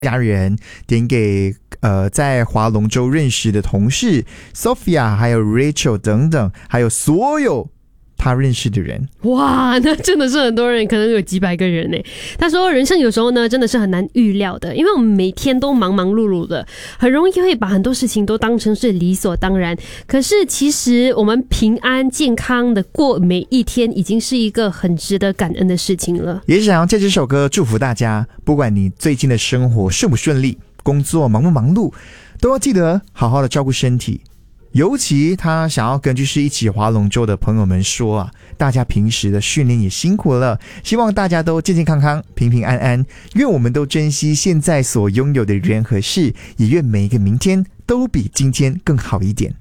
家人，点给在划龙舟认识的同事 Sophia 还有 Rachel 等等，还有所有他认识的人。 哇，那真的是很多人，可能有几百个人呢。他说人生有时候呢真的是很难预料的，因为我们每天都忙忙碌碌的，很容易会把很多事情都当成是理所当然。可是其实我们平安健康的过每一天已经是一个很值得感恩的事情了。 也想要借这首歌祝福大家，不管你最近的生活顺不顺利，工作忙不忙碌，都要记得好好的照顾身体。尤其他想要跟就是一起划龙舟的朋友们说啊，大家平时的训练也辛苦了，希望大家都健健康康平平安安，愿我们都珍惜现在所拥有的人和事，也愿每一个明天都比今天更好一点。